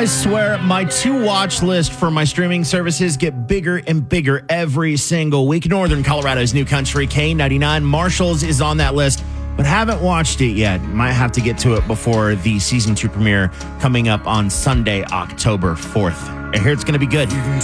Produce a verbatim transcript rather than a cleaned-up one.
I swear, my to-watch list for my streaming services get bigger and bigger every single week. Northern Colorado's New Country, K ninety-nine. Marshall's is on that list, but haven't watched it yet. Might have to get to it before the season two premiere coming up on Sunday, October fourth. I hear it's going to be good.